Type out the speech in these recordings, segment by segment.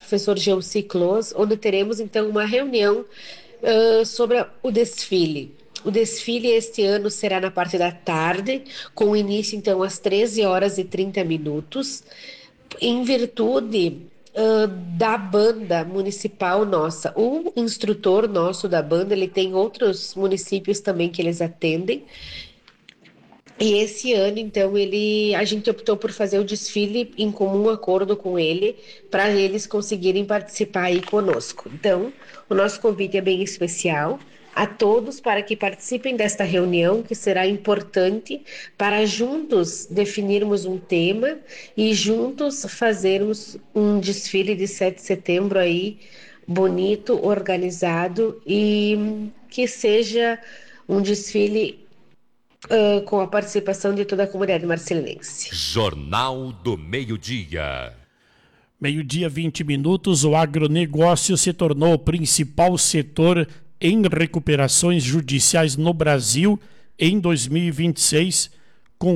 professor Geuci Clos, onde teremos então uma reunião sobre o desfile. O desfile este ano será na parte da tarde, com início então às 13 horas e 30 minutos, em virtude da banda municipal nossa. O instrutor nosso da banda, ele tem outros municípios também que eles atendem. E esse ano, então, a gente optou por fazer o desfile em comum acordo com ele, para eles conseguirem participar aí conosco. Então, o nosso convite é bem especial a todos para que participem desta reunião, que será importante para juntos definirmos um tema e juntos fazermos um desfile de 7 de setembro aí bonito, organizado e que seja um desfile com a participação de toda a comunidade marcelinense. Jornal do Meio-Dia. Meio-dia, 20 minutos, o agronegócio se tornou o principal setor em recuperações judiciais no Brasil em 2026, com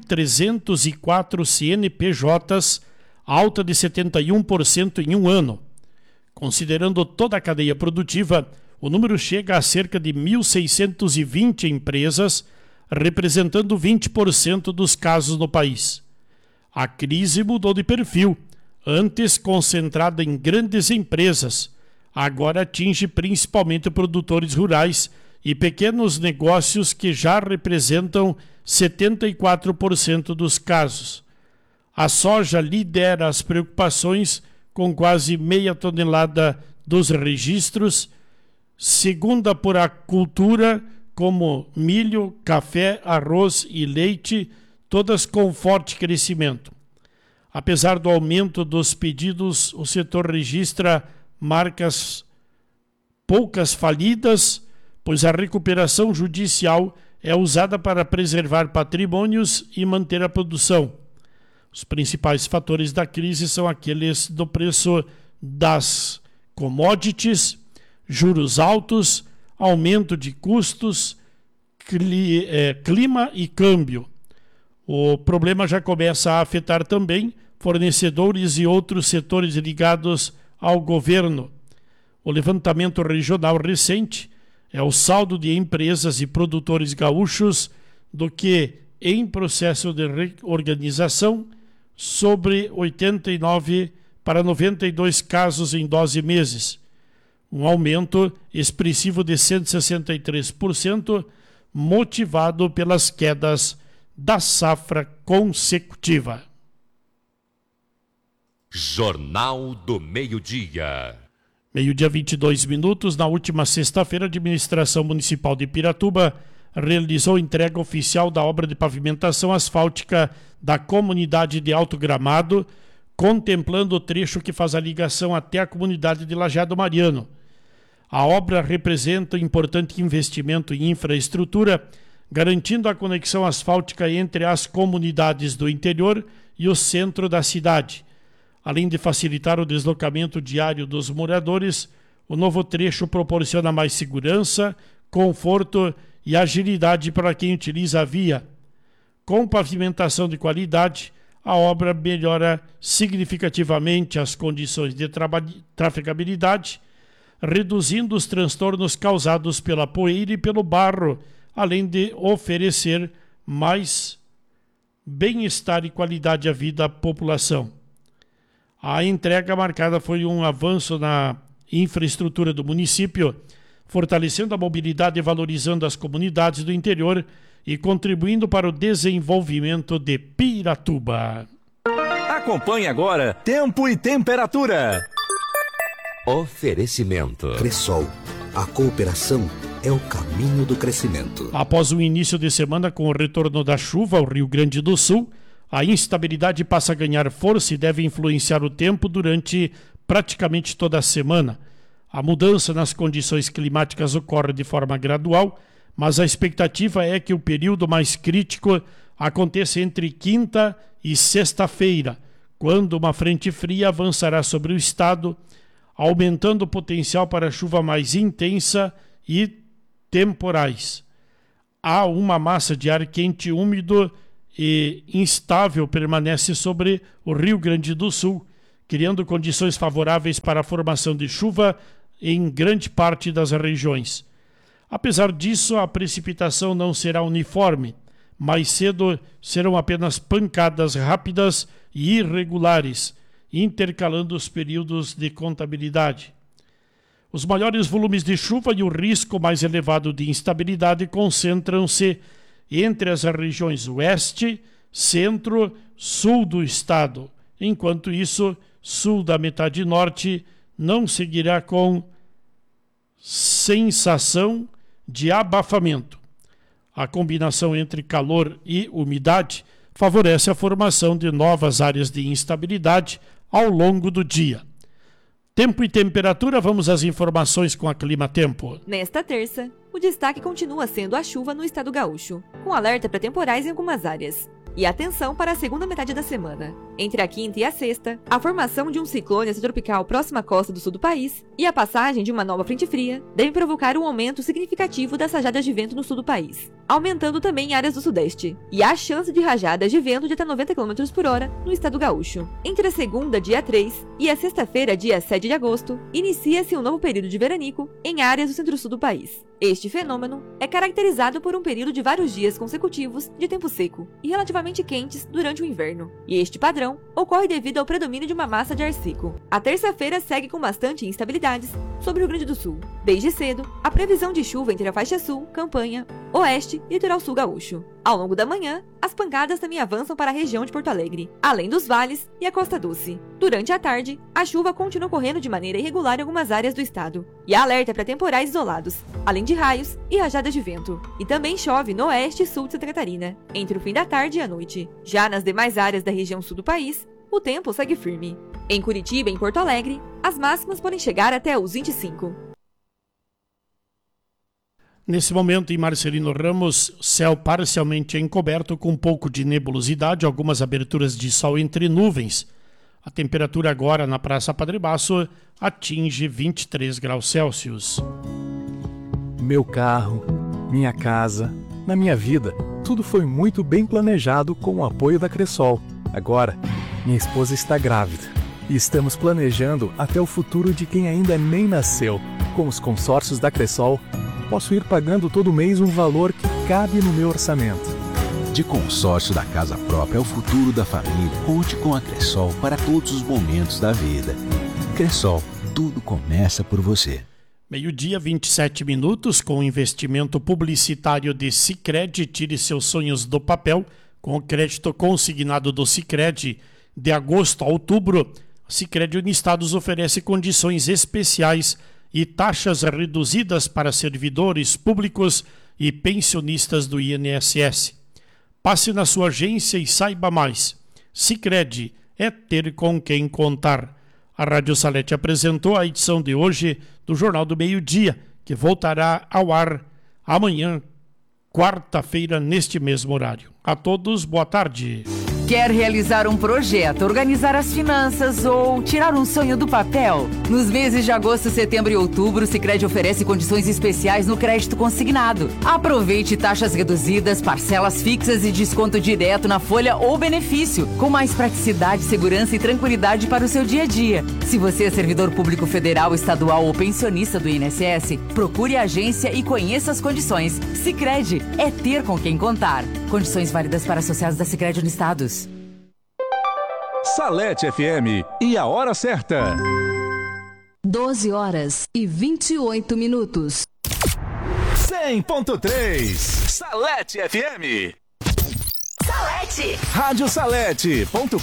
1.304 CNPJs, alta de 71% em um ano. Considerando toda a cadeia produtiva, o número chega a cerca de 1.620 empresas, representando 20% dos casos no país. A crise mudou de perfil. Antes concentrada em grandes empresas, agora atinge principalmente produtores rurais e pequenos negócios que já representam 74% dos casos. A soja lidera as preocupações com quase meia tonelada dos registros, segunda por acultura, como milho, café, arroz e leite, todas com forte crescimento. Apesar do aumento dos pedidos, o setor registra poucas falidas, pois a recuperação judicial é usada para preservar patrimônios e manter a produção. Os principais fatores da crise são aqueles do preço das commodities, juros altos, aumento de custos, clima e câmbio. O problema já começa a afetar também fornecedores e outros setores ligados ao governo. O levantamento regional recente é o saldo de empresas e produtores gaúchos do que em processo de reorganização, sobre 89 para 92 casos em 12 meses. Um aumento expressivo de 163%, motivado pelas quedas da safra consecutiva. Jornal do Meio-Dia. Meio-dia, 22 minutos. Na última sexta-feira, a Administração Municipal de Piratuba realizou entrega oficial da obra de pavimentação asfáltica da comunidade de Alto Gramado, contemplando o trecho que faz a ligação até a comunidade de Lajeado Mariano. A obra representa um importante investimento em infraestrutura, garantindo a conexão asfáltica entre as comunidades do interior e o centro da cidade. Além de facilitar o deslocamento diário dos moradores, o novo trecho proporciona mais segurança, conforto e agilidade para quem utiliza a via. Com pavimentação de qualidade, a obra melhora significativamente as condições de trafegabilidade, reduzindo os transtornos causados pela poeira e pelo barro, além de oferecer mais bem-estar e qualidade à vida à população. A entrega marcada foi um avanço na infraestrutura do município, fortalecendo a mobilidade e valorizando as comunidades do interior e contribuindo para o desenvolvimento de Piratuba. Acompanhe agora Tempo e Temperatura. Oferecimento. Cressol, a cooperação é o caminho do crescimento. Após o início de semana com o retorno da chuva ao Rio Grande do Sul, a instabilidade passa a ganhar força e deve influenciar o tempo durante praticamente toda a semana. A mudança nas condições climáticas ocorre de forma gradual, mas a expectativa é que o período mais crítico aconteça entre quinta e sexta-feira, quando uma frente fria avançará sobre o estado, aumentando o potencial para chuva mais intensa e temporais. Há uma massa de ar quente úmido e instável permanece sobre o Rio Grande do Sul, criando condições favoráveis para a formação de chuva em grande parte das regiões. Apesar disso, a precipitação não será uniforme. Mais cedo serão apenas pancadas rápidas e irregulares, intercalando os períodos de contabilidade. Os maiores volumes de chuva e o risco mais elevado de instabilidade concentram-se entre as regiões oeste, centro, sul do estado. Enquanto isso, sul da metade norte não seguirá com sensação de abafamento. A combinação entre calor e umidade favorece a formação de novas áreas de instabilidade ao longo do dia. Tempo e temperatura, vamos às informações com a Clima Tempo. Nesta terça, o destaque continua sendo a chuva no estado gaúcho, com alerta para temporais em algumas áreas. E atenção para a segunda metade da semana. Entre a quinta e a sexta, a formação de um ciclone extratropical próxima à costa do sul do país e a passagem de uma nova frente fria devem provocar um aumento significativo das rajadas de vento no sul do país, aumentando também em áreas do sudeste. E há chance de rajadas de vento de até 90 km por hora no estado gaúcho. Entre a segunda, dia 3, e a sexta-feira, dia 7 de agosto, inicia-se um novo período de veranico em áreas do centro-sul do país. Este fenômeno é caracterizado por um período de vários dias consecutivos de tempo seco e relativamente quentes durante o inverno, e este padrão ocorre devido ao predomínio de uma massa de ar seco. A terça-feira segue com bastante instabilidades sobre o Rio Grande do Sul. Desde cedo, a previsão de chuva entre a faixa sul, Campanha, oeste e litoral sul gaúcho. Ao longo da manhã, as pancadas também avançam para a região de Porto Alegre, além dos vales e a Costa Doce. Durante a tarde, a chuva continua ocorrendo de maneira irregular em algumas áreas do estado, e há alerta para temporais isolados, além de raios e rajadas de vento. E também chove no oeste e sul de Santa Catarina, entre o fim da tarde e a noite. Já nas demais áreas da região sul do país, o tempo segue firme. Em Curitiba e em Porto Alegre, as máximas podem chegar até os 25. Nesse momento, em Marcelino Ramos, céu parcialmente encoberto com um pouco de nebulosidade, algumas aberturas de sol entre nuvens. A temperatura agora na Praça Padre Basso atinge 23 graus Celsius. Meu carro, minha casa, na minha vida, tudo foi muito bem planejado com o apoio da Cressol. Agora, minha esposa está grávida e estamos planejando até o futuro de quem ainda nem nasceu. Com os consórcios da Cressol, posso ir pagando todo mês um valor que cabe no meu orçamento. De consórcio da casa própria ao futuro da família, conte com a Cressol para todos os momentos da vida. Cressol, tudo começa por você. Meio-dia, 27 minutos, com o investimento publicitário de Sicredi. Tire seus sonhos do papel com o crédito consignado do Sicredi. De agosto a outubro, Sicredi Uniestados oferece condições especiais e taxas reduzidas para servidores públicos e pensionistas do INSS. Passe na sua agência e saiba mais. Sicredi é ter com quem contar. A Rádio Salete apresentou a edição de hoje do Jornal do Meio-Dia, que voltará ao ar amanhã, quarta-feira, neste mesmo horário. A todos, boa tarde. Quer realizar um projeto, organizar as finanças ou tirar um sonho do papel? Nos meses de agosto, setembro e outubro, o Sicredi oferece condições especiais no crédito consignado. Aproveite taxas reduzidas, parcelas fixas e desconto direto na folha ou benefício, com mais praticidade, segurança e tranquilidade para o seu dia a dia. Se você é servidor público federal, estadual ou pensionista do INSS, procure a agência e conheça as condições. Sicredi é ter com quem contar. Condições válidas para associados da Sicredi Uniestados. Salete FM e a hora certa. 12 horas e 28 minutos. 100.3 Salete FM. Salete. Radiosalete.com.br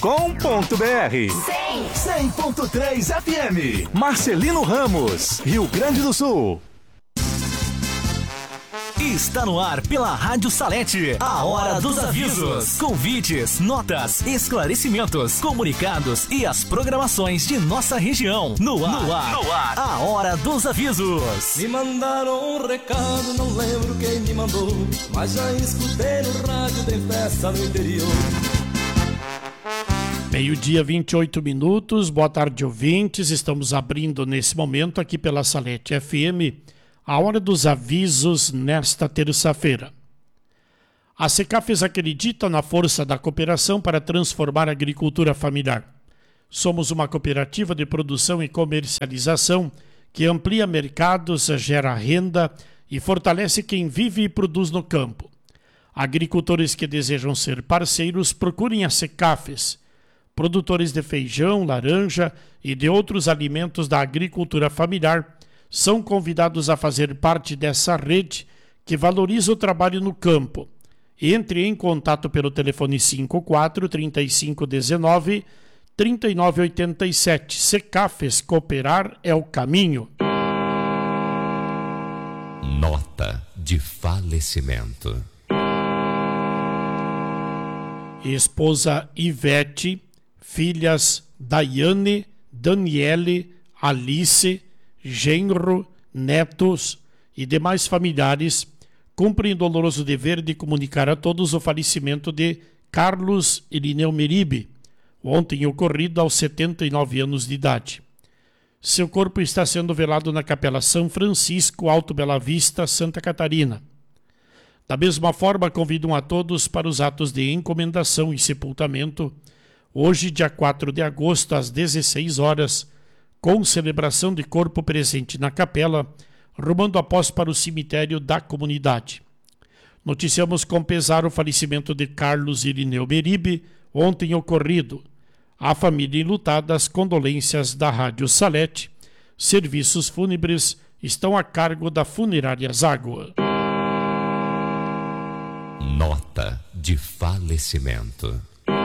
100.3 FM. Marcelino Ramos, Rio Grande do Sul. Está no ar pela Rádio Salete, a hora dos avisos, convites, notas, esclarecimentos, comunicados e as programações de nossa região. No ar, a hora dos avisos. Me mandaram um recado, não lembro quem me mandou, mas já escutei no rádio, tem festa no interior. Meio-dia, 28 minutos, boa tarde, ouvintes. Estamos abrindo nesse momento aqui pela Salete FM a hora dos avisos nesta terça-feira. A Secafes acredita na força da cooperação para transformar a agricultura familiar. Somos uma cooperativa de produção e comercialização que amplia mercados, gera renda e fortalece quem vive e produz no campo. Agricultores que desejam ser parceiros, procurem a Secafes. Produtores de feijão, laranja e de outros alimentos da agricultura familiar são convidados a fazer parte dessa rede que valoriza o trabalho no campo. Entre em contato pelo telefone 54 3519 3987. Secafes, cooperar é o caminho. Nota de falecimento. Esposa Ivete, filhas Daiane, Daniele, Alice, genro, netos e demais familiares cumprem o doloroso dever de comunicar a todos o falecimento de Carlos Irineu Meribe, ontem ocorrido aos 79 anos de idade. Seu corpo está sendo velado na Capela São Francisco, Alto Bela Vista, Santa Catarina. Da mesma forma, convidam a todos para os atos de encomendação e sepultamento, hoje, dia 4 de agosto, às 16 horas, com celebração de corpo presente na capela, rumando após para o cemitério da comunidade. Noticiamos com pesar o falecimento de Carlos Irineu Meribe, ontem ocorrido. A família enlutada, as condolências da Rádio Salete. Serviços fúnebres estão a cargo da Funerária Zágua. Nota de falecimento.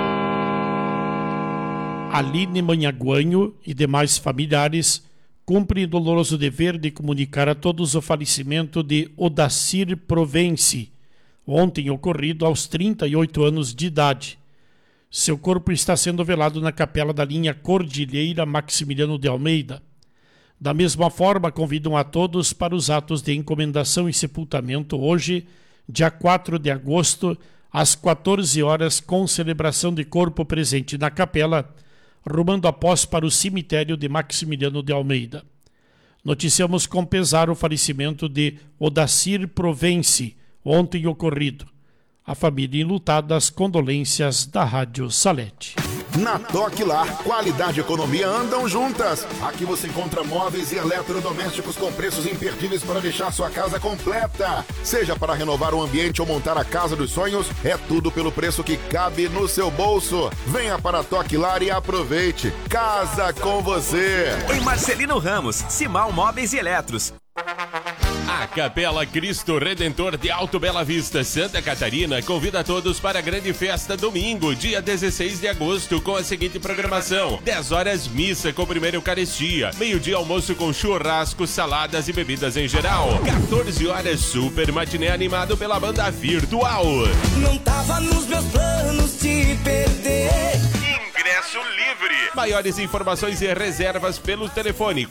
Aline Manhaguanho e demais familiares cumprem o doloroso dever de comunicar a todos o falecimento de Odacir Provence, ontem ocorrido aos 38 anos de idade. Seu corpo está sendo velado na capela da linha Cordilheira Maximiliano de Almeida. Da mesma forma, convidam a todos para os atos de encomendação e sepultamento hoje, dia 4 de agosto, às 14 horas, com celebração de corpo presente na capela, rumando após para o cemitério de Maximiliano de Almeida. Noticiamos com pesar o falecimento de Odacir Provence, ontem ocorrido. A família enlutada, as condolências da Rádio Salete. Na Toque Lar, qualidade e economia andam juntas. Aqui você encontra móveis e eletrodomésticos com preços imperdíveis para deixar sua casa completa. Seja para renovar o ambiente ou montar a casa dos sonhos, é tudo pelo preço que cabe no seu bolso. Venha para a Toque Lar e aproveite. Casa com você. Em Marcelino Ramos, Simal Móveis e Eletros. A Capela Cristo Redentor de Alto Bela Vista, Santa Catarina, convida a todos para a grande festa domingo, dia 16 de agosto, com a seguinte programação: 10 horas missa com primeira Eucaristia, meio-dia almoço com churrasco, saladas e bebidas em geral, 14 horas super matiné animado pela banda virtual. Não tava nos meus planos te perder. Ingresso livre. Maiores informações e reservas pelo telefone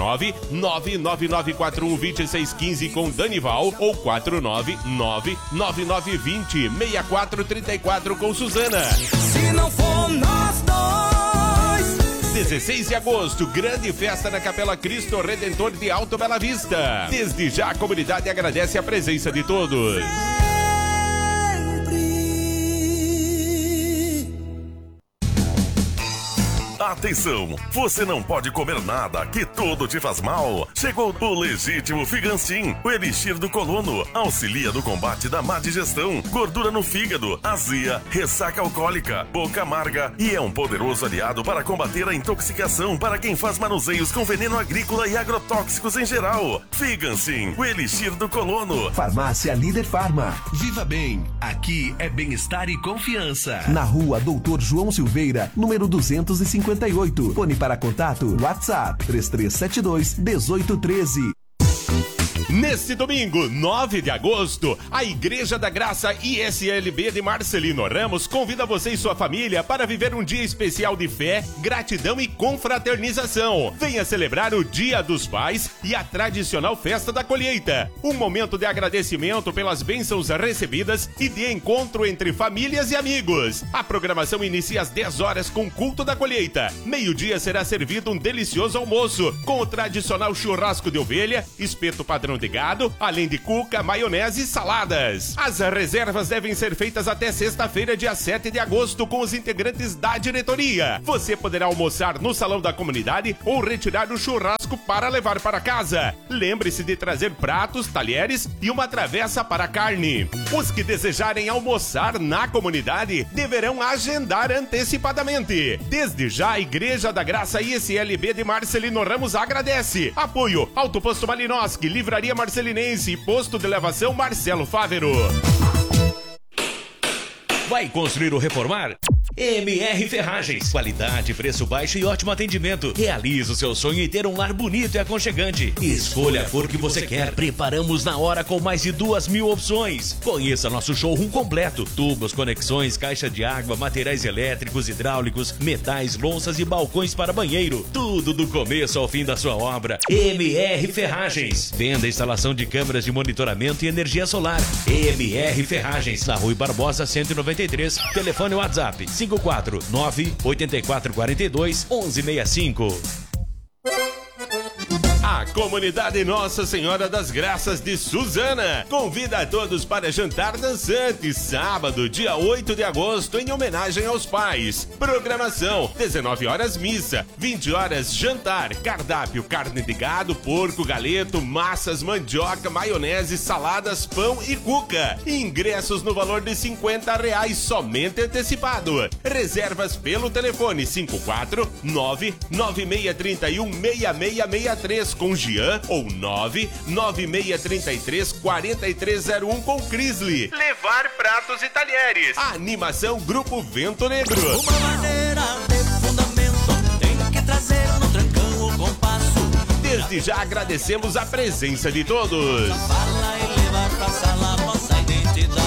49999412615 com Danival ou 49999206434 com Suzana. Se não for nós dois. 16 de agosto, grande festa na Capela Cristo Redentor de Alto Bela Vista. Desde já a comunidade agradece a presença de todos. Atenção, você não pode comer nada, que tudo te faz mal. Chegou o Legítimo Figancin, o elixir do colono, auxilia no combate da má digestão, gordura no fígado, azia, ressaca alcoólica, boca amarga e é um poderoso aliado para combater a intoxicação para quem faz manuseios com veneno agrícola e agrotóxicos em geral. Figancin, o elixir do colono. Farmácia Líder Farma. Viva bem, aqui é bem-estar e confiança. Na rua Doutor João Silveira, número 258. Fone para contato, WhatsApp 3372-1813. Neste domingo, 9 de agosto, a Igreja da Graça ISLB de Marcelino Ramos convida você e sua família para viver um dia especial de fé, gratidão e confraternização. Venha celebrar o Dia dos Pais e a tradicional Festa da Colheita. Um momento de agradecimento pelas bênçãos recebidas e de encontro entre famílias e amigos. A programação inicia às 10 horas com o culto da colheita. Meio-dia será servido um delicioso almoço com o tradicional churrasco de ovelha, espeto padrão de de gado, além de cuca, maionese e saladas. As reservas devem ser feitas até sexta-feira, dia 7 de agosto, com os integrantes da diretoria. Você poderá almoçar no salão da comunidade ou retirar o churrasco para levar para casa. Lembre-se de trazer pratos, talheres e uma travessa para a carne. Os que desejarem almoçar na comunidade deverão agendar antecipadamente. Desde já, a Igreja da Graça ISLB de Marcelino Ramos agradece. Apoio: Autoposto Malinoski, Livraria Marcelinense e Posto de Elevação Marcelo Fávero. Vai construir ou reformar? MR Ferragens. Qualidade, preço baixo e ótimo atendimento. Realize o seu sonho em ter um lar bonito e aconchegante. Escolha a cor que você quer. Preparamos na hora com mais de 2.000 opções. Conheça nosso showroom completo. Tubos, conexões, caixa de água, materiais elétricos, hidráulicos, metais, louças e balcões para banheiro. Tudo do começo ao fim da sua obra. MR Ferragens. Venda e instalação de câmeras de monitoramento e energia solar. MR Ferragens. Na Rui Barbosa 193. Telefone WhatsApp 549-8442-1165. A comunidade Nossa Senhora das Graças de Suzana convida a todos para jantar dançante sábado, dia 8 de agosto, em homenagem aos pais. Programação: 19 horas missa, 20 horas jantar, cardápio: carne de gado, porco, galeto, massas, mandioca, maionese, saladas, pão e cuca. Ingressos no valor de R$50 somente antecipado. Reservas pelo telefone 549-9631-6663 com Jean ou 99633-4301 com Crisley. Levar pratos e talheres. Animação Grupo Vento Negro. Uma maneira de fundamento tem que trazer no trancão o compasso. Desde já agradecemos a presença de todos. Fala e levar pra sala nossa identidade.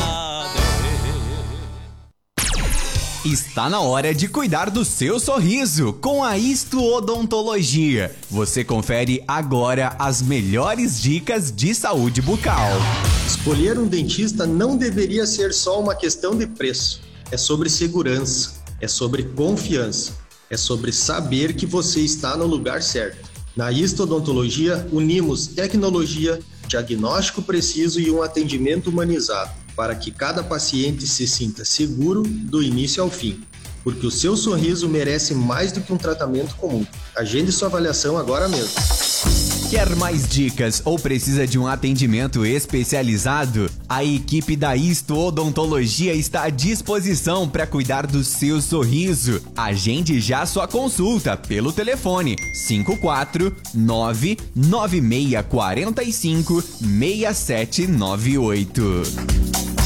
Está na hora de cuidar do seu sorriso com a Isto Odontologia. Você confere agora as melhores dicas de saúde bucal. Escolher um dentista não deveria ser só uma questão de preço. É sobre segurança, é sobre confiança, é sobre saber que você está no lugar certo. Na Isto Odontologia, unimos tecnologia, diagnóstico preciso e um atendimento humanizado, para que cada paciente se sinta seguro do início ao fim, porque o seu sorriso merece mais do que um tratamento comum. Agende sua avaliação agora mesmo. Quer mais dicas ou precisa de um atendimento especializado? A equipe da Isto Odontologia está à disposição para cuidar do seu sorriso. Agende já sua consulta pelo telefone 549-9645-6798.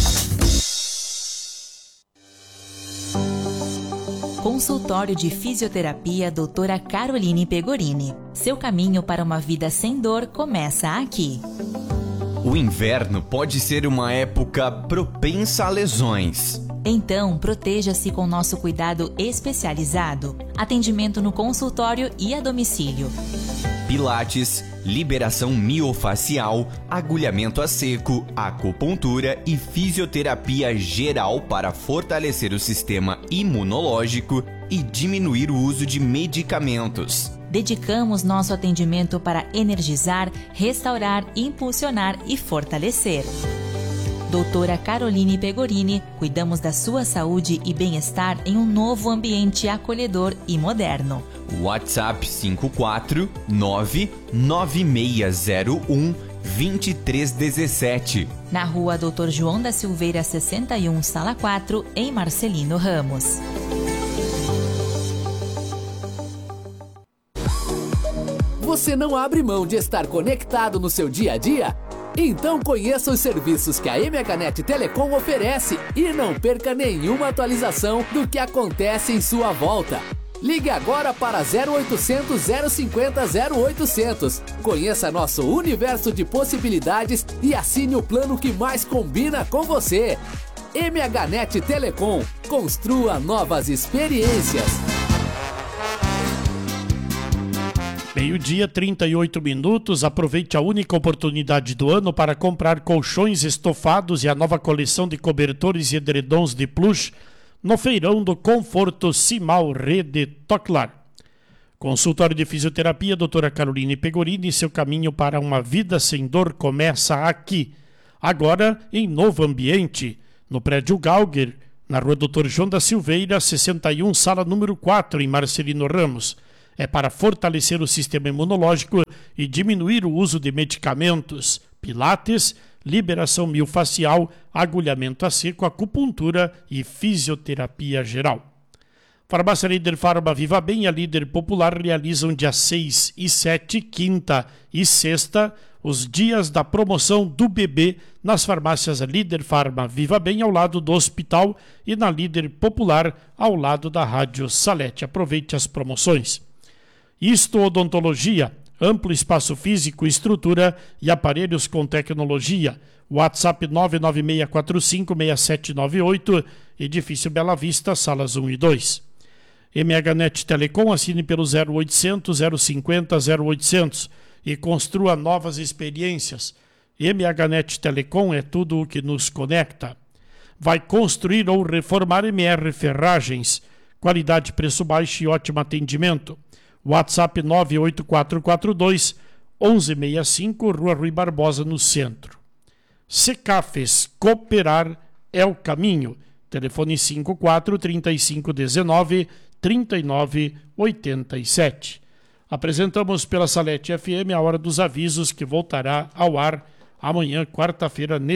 Consultório de Fisioterapia Doutora Caroline Pegorini. Seu caminho para uma vida sem dor começa aqui. O inverno pode ser uma época propensa a lesões. Então, proteja-se com nosso cuidado especializado. Atendimento no consultório e a domicílio. Pilates, liberação miofacial, agulhamento a seco, acupuntura e fisioterapia geral para fortalecer o sistema imunológico e diminuir o uso de medicamentos. Dedicamos nosso atendimento para energizar, restaurar, impulsionar e fortalecer. Doutora Caroline Pegorini, cuidamos da sua saúde e bem-estar em um novo ambiente acolhedor e moderno. WhatsApp 549-9601-2317. Na rua Dr. João da Silveira 61, Sala 4, em Marcelino Ramos. Você não abre mão de estar conectado no seu dia a dia? Então conheça os serviços que a MHNet Telecom oferece e não perca nenhuma atualização do que acontece em sua volta. Ligue agora para 0800 050 0800. Conheça nosso universo de possibilidades e assine o plano que mais combina com você. MHNet Telecom. Construa novas experiências. Meio-dia, 38 minutos. Aproveite a única oportunidade do ano para comprar colchões estofados e a nova coleção de cobertores e edredons de plush no feirão do Conforto Simal Rede Toclar. Consultório de Fisioterapia, doutora Caroline Pegorini, seu caminho para uma vida sem dor começa aqui. Agora, em novo ambiente, no prédio Galger, na rua Dr. João da Silveira, 61, sala número 4, em Marcelino Ramos. É para fortalecer o sistema imunológico e diminuir o uso de medicamentos, pilates, liberação miofascial, agulhamento a seco, acupuntura e fisioterapia geral. Farmácia Líder Farma Viva Bem e a Líder Popular realizam dia 6 e 7, quinta e sexta, os dias da promoção do bebê nas farmácias Líder Farma Viva Bem ao lado do hospital e na Líder Popular ao lado da Rádio Salete. Aproveite as promoções. Isto Odontologia, amplo espaço físico, estrutura e aparelhos com tecnologia. WhatsApp 996456798, Edifício Bela Vista, salas 1 e 2. MHNet Telecom, assine pelo 0800 050 0800 e construa novas experiências. MHNet Telecom é tudo o que nos conecta. Vai construir ou reformar MR Ferragens. Qualidade, preço baixo e ótimo atendimento. WhatsApp 98442 1165, Rua Rui Barbosa, no centro. Secafes, cooperar é o caminho. Telefone 54 3519 3987. Apresentamos pela Salete FM a Hora dos Avisos, que voltará ao ar amanhã, quarta-feira,